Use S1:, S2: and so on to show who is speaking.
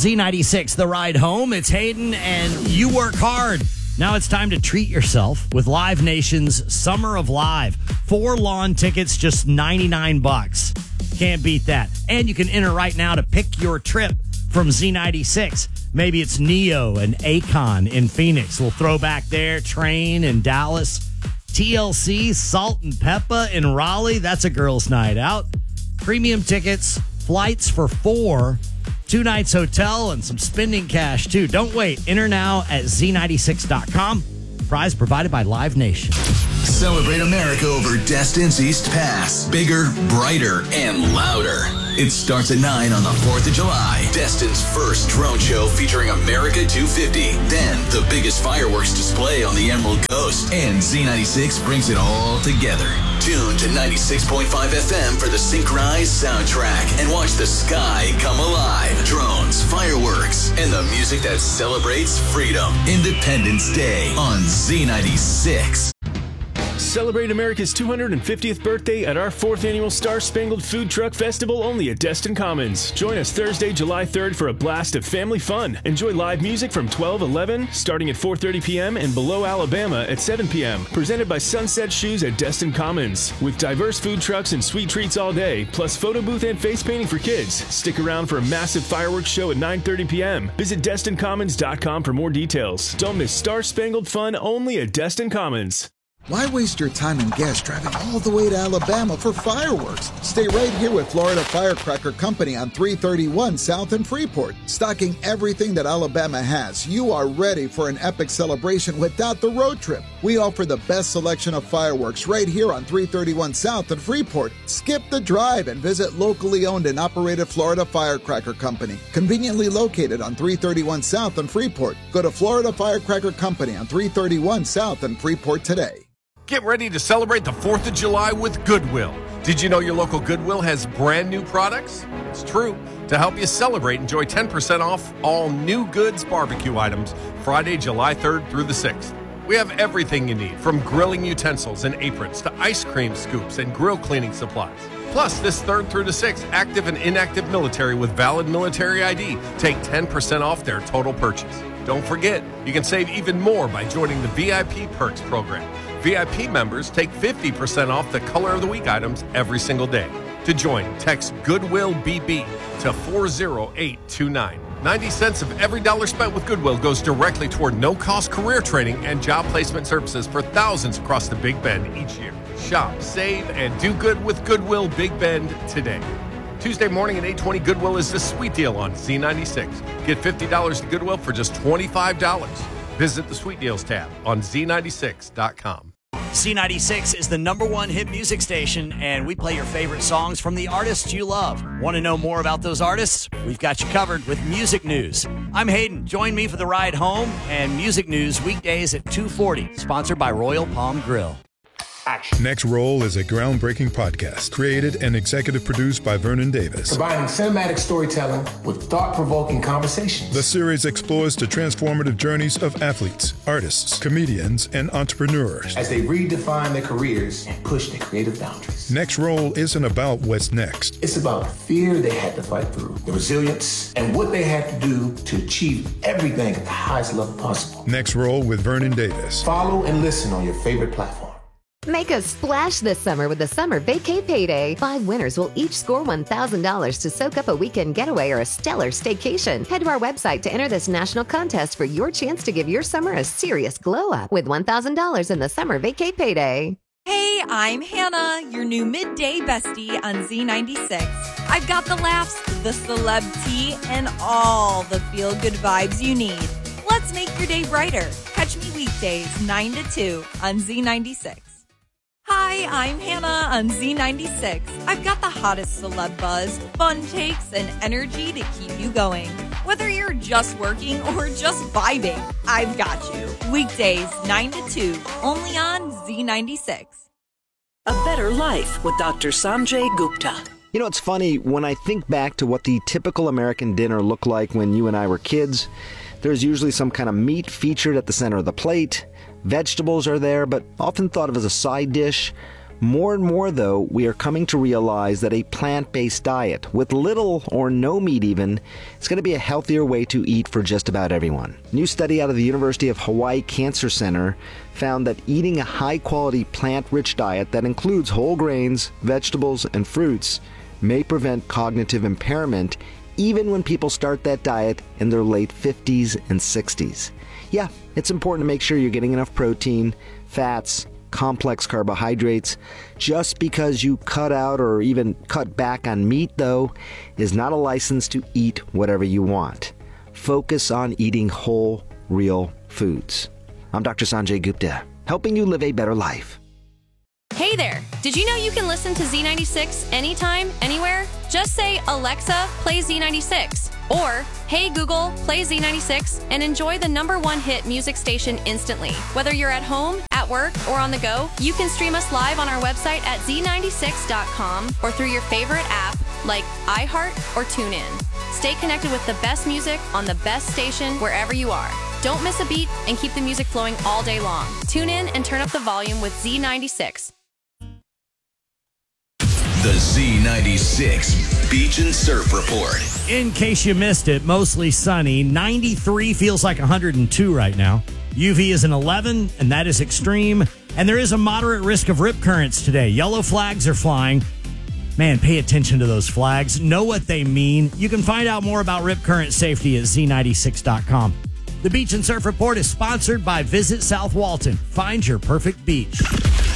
S1: Z96, The Ride Home. It's Hayden, and you work hard. Now it's time to treat yourself with Live Nation's Summer of Live. 4 lawn tickets, just $99. Can't beat that. And you can enter right now to pick your trip from Z96. Maybe it's Neo and Akon in Phoenix. We'll throw back there. Train in Dallas. TLC, Salt and Peppa in Raleigh. That's a girls' night out. Premium tickets, flights for 4, 2 nights hotel, and some spending cash, too. Don't wait. Enter now at Z96.com. Prize provided by Live Nation.
S2: Celebrate America over Destin's East Pass. Bigger, brighter, and louder. It starts at 9 on the 4th of July. Destin's first drone show featuring America 250. Then the biggest fireworks display on the Emerald Coast. And Z96 brings it all together. Tune to 96.5 FM for the synchronized soundtrack and watch the sky come alive. Drones, fireworks, and the music that celebrates freedom. Independence Day on Z96.
S3: Celebrate America's 250th birthday at our 4th annual Star Spangled Food Truck Festival only at Destin Commons. Join us Thursday, July 3rd for a blast of family fun. Enjoy live music from 12:11, starting at 4:30 p.m. and Below Alabama at 7 p.m. Presented by Sunset Shoes at Destin Commons. With diverse food trucks and sweet treats all day, plus photo booth and face painting for kids. Stick around for a massive fireworks show at 9:30 p.m. Visit DestinCommons.com for more details. Don't miss Star Spangled Fun only at Destin Commons.
S4: Why waste your time and gas driving all the way to Alabama for fireworks? Stay right here with Florida Firecracker Company on 331 South in Freeport. Stocking everything that Alabama has, you are ready for an epic celebration without the road trip. We offer the best selection of fireworks right here on 331 South in Freeport. Skip the drive and visit locally owned and operated Florida Firecracker Company, conveniently located on 331 South in Freeport. Go to Florida Firecracker Company on 331 South in Freeport today.
S5: Get ready to celebrate the 4th of July with Goodwill. Did you know your local Goodwill has brand new products? It's true. To help you celebrate, enjoy 10% off all new goods barbecue items Friday, July 3rd through the 6th. We have everything you need, from grilling utensils and aprons to ice cream scoops and grill cleaning supplies. Plus, this 3rd through the 6th, active and inactive military with valid military ID take 10% off their total purchase. Don't forget, you can save even more by joining the VIP Perks program. VIP members take 50% off the Color of the Week items every single day. To join, text Goodwill BB to 40829. 90 cents of every dollar spent with Goodwill goes directly toward no-cost career training and job placement services for thousands across the Big Bend each year. Shop, save, and do good with Goodwill Big Bend today. Tuesday morning at 8:20, Goodwill is the sweet deal on Z96. Get $50 to Goodwill for just $25. Visit the Sweet Deals tab on Z96.com.
S1: Z96 is the #1 hit music station, and we play your favorite songs from the artists you love. Want to know more about those artists? We've got you covered with music news. I'm Hayden. Join me for the ride home and music news weekdays at 2:40, sponsored by Royal Palm Grill.
S6: Action.
S7: Next Roll is a groundbreaking podcast created and executive produced by Vernon Davis.
S6: Combining cinematic storytelling with thought-provoking conversations.
S7: The series explores the transformative journeys of athletes, artists, comedians, and entrepreneurs
S6: as they redefine their careers and push their creative boundaries.
S7: Next Roll isn't about what's next.
S6: It's about the fear they had to fight through, the resilience, and what they had to do to achieve everything at the highest level possible.
S7: Next Roll with Vernon Davis.
S6: Follow and listen on your favorite platform.
S8: Make a splash this summer with the Summer Vacay Payday. 5 winners will each score $1,000 to soak up a weekend getaway or a stellar staycation. Head to our website to enter this national contest for your chance to give your summer a serious glow up with $1,000 in the Summer Vacay Payday.
S9: Hey, I'm Hannah, your new midday bestie on Z96. I've got the laughs, the celeb tea, and all the feel-good vibes you need. Let's make your day brighter. Catch me weekdays 9 to 2 on Z96. Hi, I'm Hannah on Z96. I've got the hottest celeb buzz, fun takes, and energy to keep you going. Whether you're just working or just vibing, I've got you. Weekdays 9 to 2, only on Z96.
S10: A Better Life with Dr. Sanjay Gupta.
S11: You know, it's funny, when I think back to what the typical American dinner looked like when you and I were kids, there's usually some kind of meat featured at the center of the plate. Vegetables are there, but often thought of as a side dish. More and more, though, we are coming to realize that a plant-based diet, with little or no meat even, is going to be a healthier way to eat for just about everyone. A new study out of the University of Hawaii Cancer Center found that eating a high-quality plant-rich diet that includes whole grains, vegetables, and fruits may prevent cognitive impairment even when people start that diet in their late 50s and 60s. Yeah, it's important to make sure you're getting enough protein, fats, complex carbohydrates. Just because you cut out or even cut back on meat, though, is not a license to eat whatever you want. Focus on eating whole, real foods. I'm Dr. Sanjay Gupta, helping you live a better life.
S12: Hey there! Did you know you can listen to Z96 anytime, anywhere? Just say, Alexa, play Z96. Or, hey Google, play Z96 and enjoy the #1 hit music station instantly. Whether you're at home, at work, or on the go, you can stream us live on our website at z96.com or through your favorite app like iHeart or TuneIn. Stay connected with the best music on the best station wherever you are. Don't miss a beat and keep the music flowing all day long. Tune in and turn up the volume with Z96.
S2: The Z96 Beach and Surf Report.
S1: In case you missed it, mostly sunny. 93 feels like 102 right now. UV is an 11, and that is extreme. And there is a moderate risk of rip currents today. Yellow flags are flying. Man, pay attention to those flags. Know what they mean. You can find out more about rip current safety at z96.com. The Beach and Surf Report is sponsored by Visit South Walton. Find your perfect beach.